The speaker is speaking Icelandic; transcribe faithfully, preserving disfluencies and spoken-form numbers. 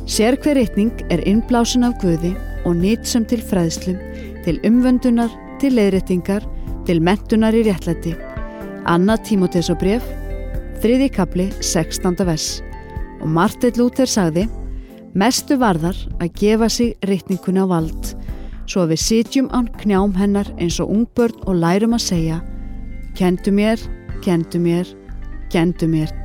Sérhver ritning er innblásin af Guði og nytsöm til fræðslu, til umvöndunar, til leiðréttingar, til menntunar í réttlæti. Annað Tímóteusarbréf, þriðji kafli, sextánda vers. Og Marteinn Lúther sagði: mestu varðar að gefa sig ritningunni á vald, svo að við sitjum án knjám hennar eins og ungbörn og lærum að segja: Kenndu mér, kenndu mér, kenndu mér